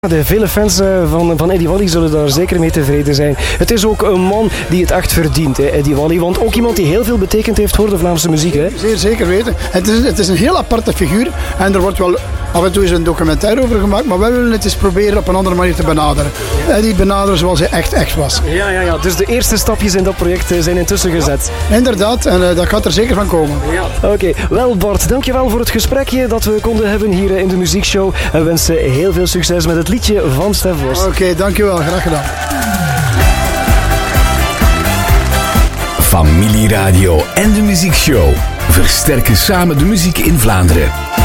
De vele fans van Eddie Wally zullen daar zeker mee tevreden zijn. Het is ook een man die het echt verdient, hè, Eddie Wally. Want ook iemand die heel veel betekend heeft voor de Vlaamse muziek. Hè? Zeer zeker weten. Het is een heel aparte figuur. En er wordt wel af en toe eens een documentaire over gemaakt. Maar wij willen het eens proberen op een andere manier te benaderen. Eddie benaderen zoals hij echt was. Ja. Dus de eerste stapjes in dat project zijn intussen gezet. Inderdaad. En dat gaat er zeker van komen. Ja. Oké. Wel Bart, dankjewel voor het gesprekje dat we konden hebben hier in de muziekshow. En wensen heel veel succes met het liedje van Stef Bos. Oké, dankjewel. Graag gedaan. Familieradio en de muziekshow versterken samen de muziek in Vlaanderen.